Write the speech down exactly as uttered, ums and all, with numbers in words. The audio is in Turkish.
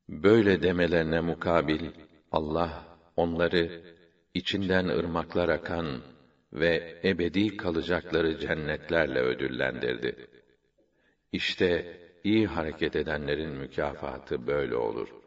Böyle demelerine mukabil, Allah, onları, içinden ırmaklar akan ve ebedi kalacakları cennetlerle ödüllendirdi. İşte, iyi hareket edenlerin mükafatı böyle olur.